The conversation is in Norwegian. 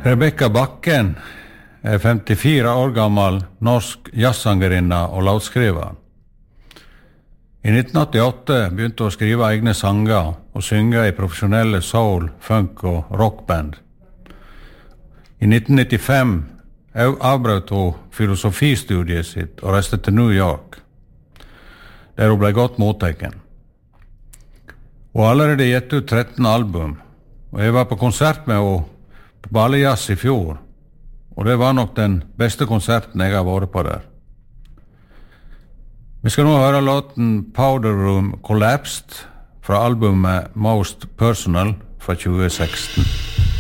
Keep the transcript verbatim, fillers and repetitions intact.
Rebecca Bakken er femtifire år gammel norsk jazzsangerinne og låtskriver. I nitten åttiåtte begynte hun å skrive egne sanger og synge i profesjonelle soul, funk og rockband. I nitten nittifem avbrøt hun filosofistudiet sitt og reiste til New York, der hun ble godt mottaken. Hun har allerede gitt ut tretten album, og jeg var på konsert med henne på Ballejazz i fjor, og det var nok den beste konserten jeg har vært på der. Vi skal nå høre låten Powder Room Collapsed fra albumet Most Personal fra tjue seksten.